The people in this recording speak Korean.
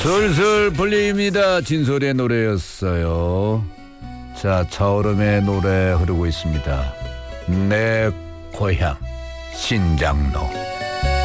슬슬 풀립니다. 진솔의 노래였어요. 자, 차오름의 노래 흐르고 있습니다. 내 고향 신장로.